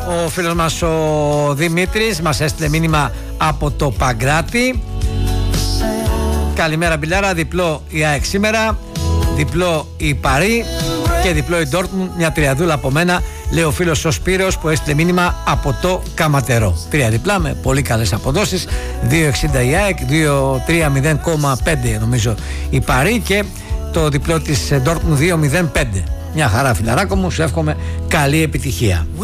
Ο φίλος μας ο Δημήτρης μας έστειλε μήνυμα από το Παγκράτη. Καλημέρα Μπιλάρα, διπλό η ΑΕΚ σήμερα, διπλό η Παρί και διπλό η Ντόρτμουντ, μια τριαδούλα από μένα, λέει ο φίλος ο Σπύρος που έστειλε μήνυμα από το Καματερό. 3 διπλά με πολύ καλές αποδόσεις, 2,60 η ΑΕΚ, 2,30,5 νομίζω η Παρί και το διπλό της Ντόρτμουντ 2,05. Μια χαρά φιλαράκο μου, σου εύχομαι καλή επιτυχία.